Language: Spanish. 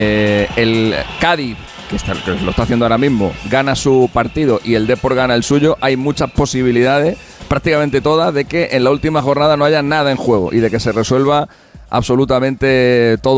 el Cádiz, que lo está haciendo ahora mismo, gana su partido y el Depor gana el suyo, hay muchas posibilidades, prácticamente todas, de que en la última jornada no haya nada en juego y de que se resuelva absolutamente todo